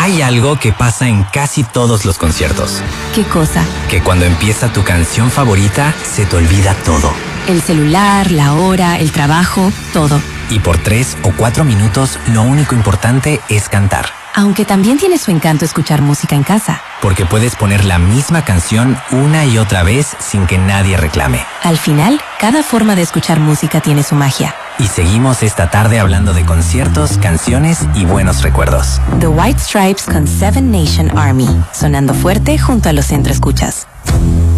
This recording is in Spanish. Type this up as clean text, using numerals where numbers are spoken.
Hay algo que pasa en casi todos los conciertos. ¿Qué cosa? Que cuando empieza tu canción favorita, se te olvida todo. El celular, la hora, el trabajo, todo. Y por 3 o 4 minutos, lo único importante es cantar. Aunque también tiene su encanto escuchar música en casa. Porque puedes poner la misma canción una y otra vez sin que nadie reclame. Al final, cada forma de escuchar música tiene su magia. Y seguimos esta tarde hablando de conciertos, canciones y buenos recuerdos. The White Stripes con Seven Nation Army, sonando fuerte junto a los centroescuchas.